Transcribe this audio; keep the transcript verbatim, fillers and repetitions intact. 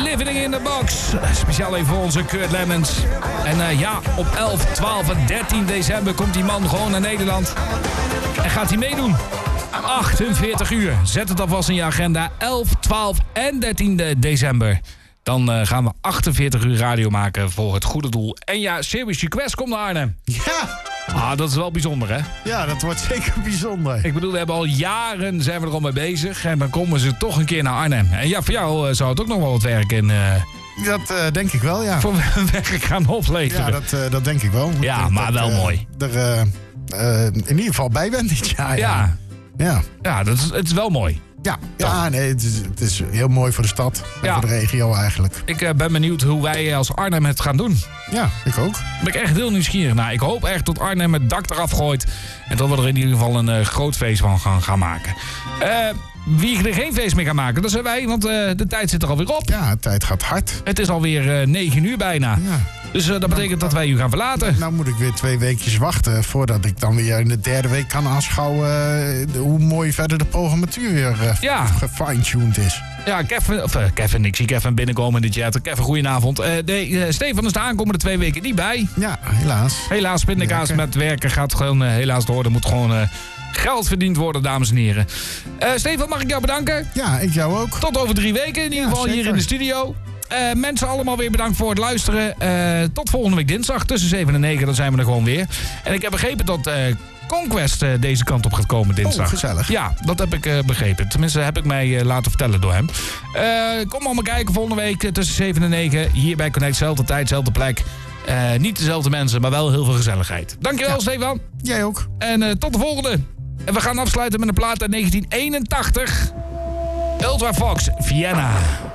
Living in the Box. Speciaal even voor onze Kurt Lemmens. En uh, ja, op elf, twaalf en dertien december komt die man gewoon naar Nederland. En gaat hij meedoen. achtenveertig uur. Zet het alvast in je agenda. elf, twaalf en dertien december. Dan uh, gaan we achtenveertig uur radio maken voor het goede doel. En ja, Serious Request komt naar Arnhem. Ja! Ah, dat is wel bijzonder, hè? Ja, dat wordt zeker bijzonder. Ik bedoel, we hebben al jaren zijn we er al mee bezig. En dan komen ze toch een keer naar Arnhem. En ja, voor jou uh, zou het ook nog wel wat werk in... Uh, dat uh, denk ik wel, ja. Voor werk gaan opleveren. Ja, dat, uh, dat denk ik wel. Ja, dat, maar wel uh, mooi. Er uh, uh, in ieder geval bij bent dit jaar. Ja. Ja, ja. ja dat is, het is wel mooi. Ja, ja nee, het is, het is heel mooi voor de stad en ja. voor de regio eigenlijk. Ik uh, ben benieuwd hoe wij als Arnhem het gaan doen. Ja, ik ook. Daar ben ik echt heel nieuwsgierig naar. Ik hoop echt dat Arnhem het dak eraf gooit. En dat we er in ieder geval een uh, groot feest van gaan, gaan maken. Uh, wie er geen feest mee gaan maken, dat zijn wij. Want uh, de tijd zit er alweer op. Ja, de tijd gaat hard. Het is alweer uh, negen uur bijna. Ja. Dus uh, dat betekent dat wij u gaan verlaten. Nou moet ik weer twee weekjes wachten voordat ik dan weer in de derde week kan aanschouwen uh, hoe mooi verder de programmatuur weer uh, ja. gefine-tuned is. Ja, Kevin, of uh, Kevin, ik zie Kevin binnenkomen in de chat. Kevin, goedenavond. Uh, nee, uh, Stefan is de aankomende twee weken niet bij. Ja, helaas. Helaas, pindakaas met werken gaat gewoon uh, helaas door. Er moet gewoon uh, geld verdiend worden, dames en heren. Uh, Stefan, mag ik jou bedanken? Ja, ik jou ook. Tot over drie weken, in ieder geval ja, hier in de studio. Uh, mensen allemaal weer bedankt voor het luisteren. Uh, tot volgende week dinsdag tussen zeven en negen, dan zijn we er gewoon weer. En ik heb begrepen dat uh, Conquest uh, deze kant op gaat komen dinsdag. Oh, gezellig. Ja, dat heb ik uh, begrepen. Tenminste, heb ik mij uh, laten vertellen door hem. Uh, kom allemaal kijken volgende week uh, tussen zeven en negen. Hier bij Connect, zelfde tijd, zelfde plek. Uh, niet dezelfde mensen, maar wel heel veel gezelligheid. Dankjewel, ja. Stefan. Jij ook. En uh, tot de volgende. En we gaan afsluiten met een plaat uit negentien eenentachtig. Ultra Fox, Vienna.